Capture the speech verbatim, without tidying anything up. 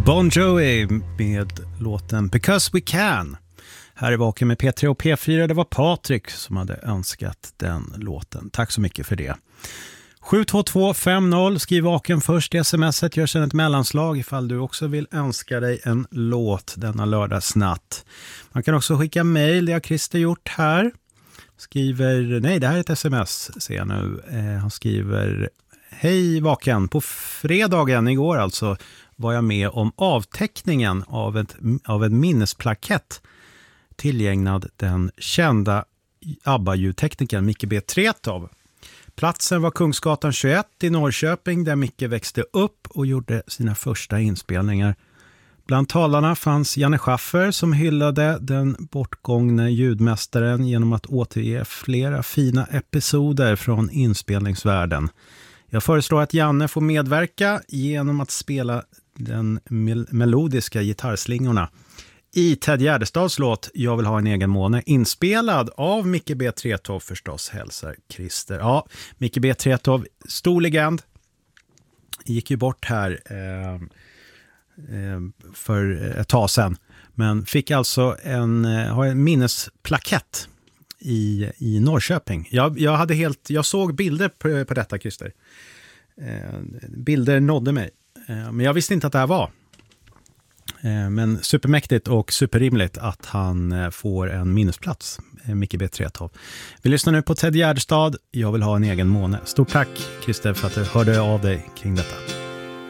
Bon Jovi med låten Because We Can. Här är Vaken med P tre och P fyra. Det var Patrik som hade önskat den låten. Tack så mycket för det. sju två två fem noll, skriv Vaken först i smset. Gör sedan ett mellanslag ifall du också vill önska dig en låt denna lördagsnatt. Man kan också skicka mejl, det har Christer gjort här. Skriver, nej det här är ett sms ser jag nu. Eh, han skriver: Hej Vaken, på fredagen igår alltså var jag med om avteckningen av, ett, av en minnesplakett tillgägnad den kända ABBA-ljudteknikern Micke B. Tretow. Platsen var Kungsgatan tjugoett i Norrköping där Micke växte upp och gjorde sina första inspelningar. Bland talarna fanns Janne Schaffer som hyllade den bortgångne ljudmästaren genom att återge flera fina episoder från inspelningsvärlden. Jag föreslår att Janne får medverka genom att spela den mel- melodiska gitarrslingorna i Ted Gärdestads låt Jag vill ha en egen måne, inspelad av Micke B. Tretow förstås, hälsar Christer. Ja, Micke B. Tretow, stor legend, gick ju bort här eh, eh, för ett tag sedan, men fick alltså en, har en minnesplakett i, i Norrköping. Jag, jag, hade helt, jag såg bilder på, på detta, Christer. Eh, bilder nådde mig. Eh, men jag visste inte att det här var. Eh, men supermäktigt och superrimligt att han eh, får en minnesplats. Eh, Micke B. Tretow. Vi lyssnar nu på Ted Gärdestad. Jag vill ha en egen måne. Stort tack, Christer, för att du hörde av dig kring detta.